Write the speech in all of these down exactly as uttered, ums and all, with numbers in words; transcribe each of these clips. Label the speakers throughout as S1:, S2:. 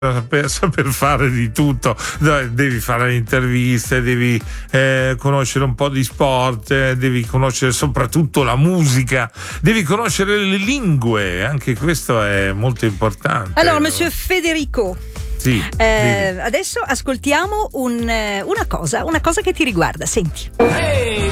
S1: Per saper fare di tutto, devi fare le interviste, devi eh, conoscere un po' di sport, eh, devi conoscere soprattutto la musica, devi conoscere le lingue, anche questo è molto importante.
S2: Allora, Monsieur Federico,
S1: sì,
S2: eh, adesso ascoltiamo un, una cosa, una cosa che ti riguarda, senti.
S3: Hey!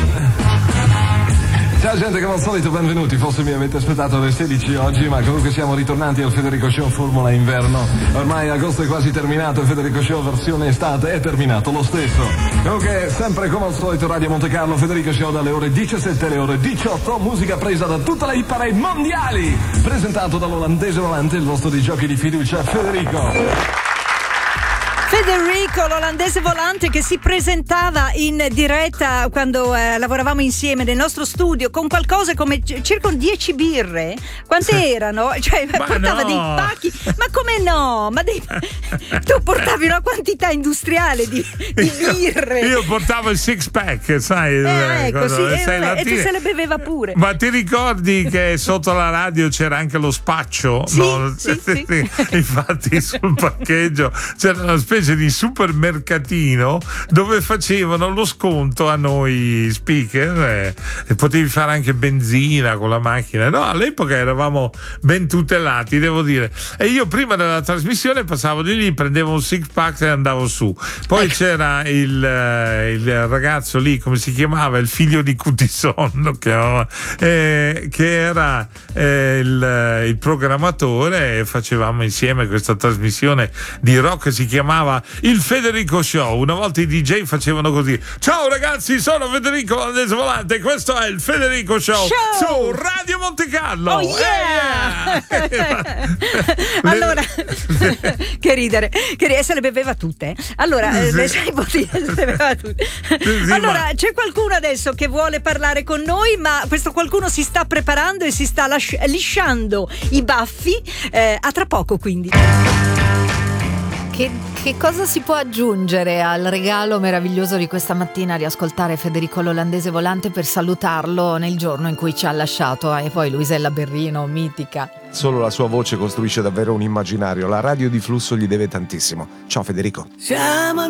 S3: Ciao gente, come al solito benvenuti, forse mi avete aspettato alle sedici oggi, ma comunque siamo ritornati al Federico Show Formula Inverno. Ormai agosto è quasi terminato, il Federico Show versione estate è terminato lo stesso. Comunque sempre come al solito Radio Monte Carlo, Federico Show dalle ore diciassette alle ore diciotto, musica presa da tutte le hit parade mondiali, presentato dall'olandese volante, il vostro di giochi di fiducia Federico.
S2: Federico, l'olandese volante, che si presentava in diretta quando eh, lavoravamo insieme nel nostro studio con qualcosa come c- circa dieci birre. Quante erano? Cioè,
S1: ma
S2: portava
S1: no.
S2: dei pacchi. Ma come no? Ma dei... tu portavi una quantità industriale di, di birre.
S1: Io, io portavo il six pack, sai?
S2: Eh, ecco, sì,
S1: le
S2: eh,
S1: sei
S2: vabbè, e tu
S1: lattine.
S2: se le beveva pure.
S1: Ma ti ricordi che sotto la radio c'era anche lo spaccio?
S2: Sì,
S1: no?
S2: sì, sì.
S1: Infatti sul parcheggio c'era una specie di supermercatino dove facevano lo sconto a noi speaker, eh, e potevi fare anche benzina con la macchina. No, all'epoca eravamo ben tutelati, devo dire. E io prima della trasmissione passavo di lì, prendevo un six pack e andavo su. Poi ecco. C'era il, eh, il ragazzo lì, come si chiamava? Il figlio di Cutison, che, eh, che era eh, il, il programmatore, e facevamo insieme questa trasmissione di rock, si chiamava il Federico Show. Una volta i D J facevano così: ciao ragazzi, sono Federico l'olandese volante e questo è il Federico Show,
S2: Show!
S1: su Radio Monte Carlo.
S2: Oh yeah! Eh, yeah! Allora, che ridere, che ridere, se le beveva tutte. Allora, sì. Le sei bottiglie se le beveva tutte. Sì, allora, ma... c'è qualcuno adesso che vuole parlare con noi, ma questo qualcuno si sta preparando e si sta lasci- lisciando i baffi. Eh, a tra poco, quindi.
S4: Che, che cosa si può aggiungere al regalo meraviglioso di questa mattina di ascoltare Federico l'olandese volante per salutarlo nel giorno in cui ci ha lasciato? E poi Luisella Berrino, mitica.
S5: Solo la sua voce costruisce davvero un immaginario. La radio di flusso gli deve tantissimo. Ciao Federico.
S6: Siamo